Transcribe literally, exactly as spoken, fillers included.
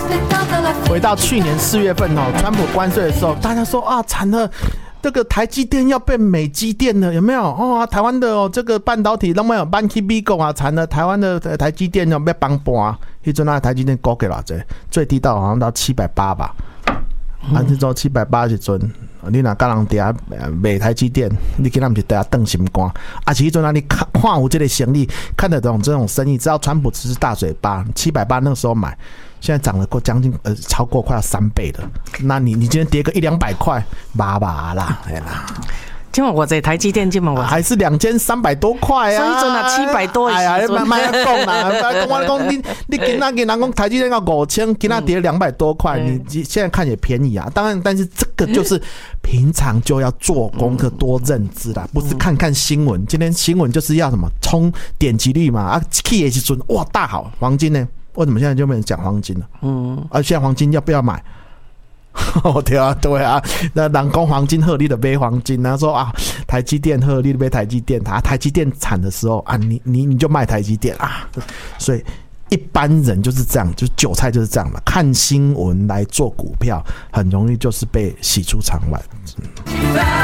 回到去年四月份哦，川普关税的时候，大家说啊，惨了。这个台积电要被美积电了，有没有？哦，台湾的哦，这个半导体都没有搬去美国啊，惨了！台湾的台积电要被崩盘，那阵那台积电高给了这最低到好像到七百八吧，嗯、啊，这周七百八是阵，你若跟人底下卖台积电，你给他们去底下瞪心肝，啊，其实阵那你看看有这个生意，看得懂这种生意，知道川普只是大嘴巴，七百八那个时候买。现在涨了过将近呃超过快要三倍了，那你你今天跌个一两百块，麻麻啦，哎啦。 今晚我在台积电，今晚我还是两千三百多块啊， 所以准啊七百多。 哎呀，慢慢讲啦，我讲你你今仔给人讲台积电要五千，今仔跌两百多块，嗯、你现在看也便宜啊。当然，但是这个就是平常就要做功课，多认知啦，不是看看新闻。今天新闻就是要什么冲点击率嘛啊 ，key 也是准哇大好，黄金呢？为什么现在就没人讲黄金了？嗯，而、啊、现在黄金要不要买？对啊，对啊，那人讲黄金好，你就买黄金啊。说啊，台积电好，你就买台积电。啊，台积电惨的时候啊，你你你就卖台积电啊。所以一般人就是这样，就是韭菜就是这样嘛，看新闻来做股票，很容易就是被洗出场外。